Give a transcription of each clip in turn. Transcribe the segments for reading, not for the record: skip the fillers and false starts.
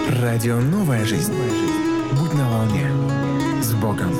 Радио «Новая жизнь». Будь на волне с Богом.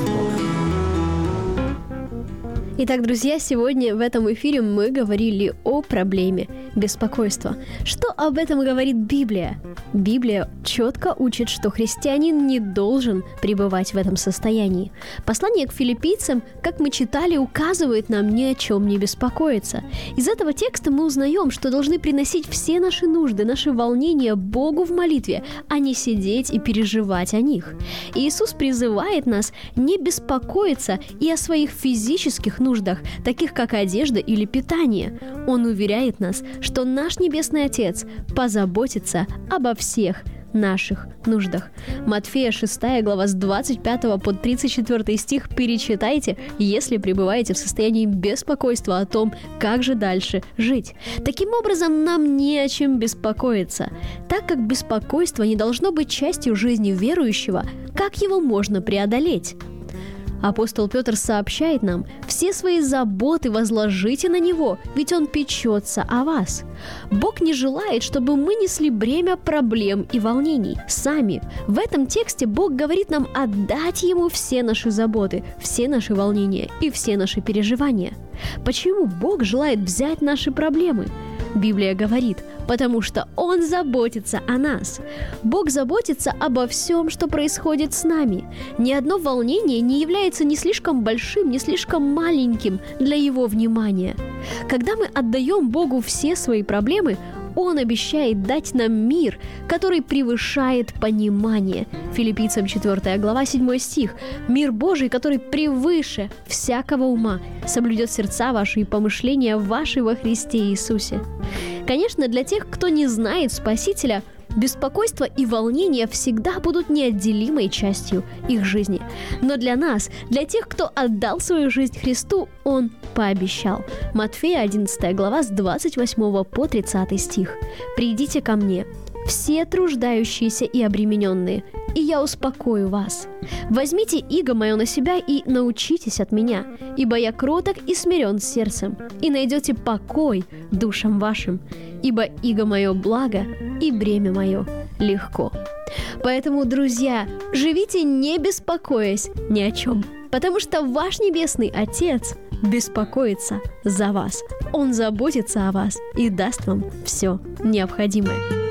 Итак, друзья, сегодня в этом эфире мы говорили о проблеме беспокойства. Что об этом говорит Библия? Библия четко учит, что христианин не должен пребывать в этом состоянии. Послание к филиппийцам, как мы читали, указывает нам ни о чем не беспокоиться. Из этого текста мы узнаем, что должны приносить все наши нужды, наши волнения Богу в молитве, а не сидеть и переживать о них. И Иисус призывает нас не беспокоиться и о своих физических нуждах, таких как одежда или питание. Он уверяет нас, что наш Небесный Отец позаботится обо всех наших нуждах. Матфея 6 глава с 25 по 34 стих перечитайте, если пребываете в состоянии беспокойства о том, как же дальше жить. Таким образом, нам не о чем беспокоиться. Так как беспокойство не должно быть частью жизни верующего, как его можно преодолеть? Апостол Петр сообщает нам: «Все свои заботы возложите на Него, ведь Он печется о вас». Бог не желает, чтобы мы несли бремя проблем и волнений сами. В этом тексте Бог говорит нам отдать Ему все наши заботы, все наши волнения и все наши переживания. Почему Бог желает взять наши проблемы? Библия говорит: потому что Он заботится о нас. Бог заботится обо всем, что происходит с нами. Ни одно волнение не является ни слишком большим, ни слишком маленьким для Его внимания. Когда мы отдаем Богу все свои проблемы, Он обещает дать нам мир, который превышает понимание. Филиппийцам 4 глава 7 стих. «Мир Божий, который превыше всякого ума, соблюдет сердца ваши и помышления ваши во Христе Иисусе». Конечно, для тех, кто не знает Спасителя, беспокойство и волнение всегда будут неотделимой частью их жизни. Но для нас, для тех, кто отдал свою жизнь Христу, Он пообещал. Матфея 11 глава с 28 по 30 стих. «Придите ко мне, все труждающиеся и обремененные, и я успокою вас. Возьмите иго мое на себя и научитесь от меня, ибо я кроток и смирен сердцем, и найдете покой душам вашим, ибо иго мое благо, и бремя мое легко». Поэтому, друзья, живите не беспокоясь ни о чем, потому что ваш Небесный Отец беспокоится за вас. Он заботится о вас и даст вам все необходимое.